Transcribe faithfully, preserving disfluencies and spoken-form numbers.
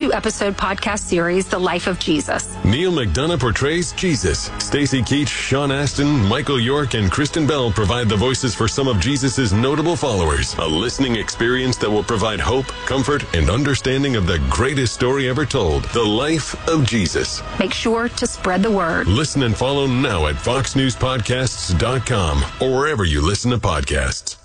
thirty-two episode podcast series, The Life of Jesus. Neil McDonough portrays Jesus. Stacey Keach, Sean Astin, Michael York, and Kristen Bell provide the voices for some of Jesus' notable followers. A listening experience that will provide hope, comfort, and understanding of the greatest story ever told, The Life of Jesus. Make sure to spread the word. Listen and follow now at fox news podcasts dot com or wherever you listen to podcasts.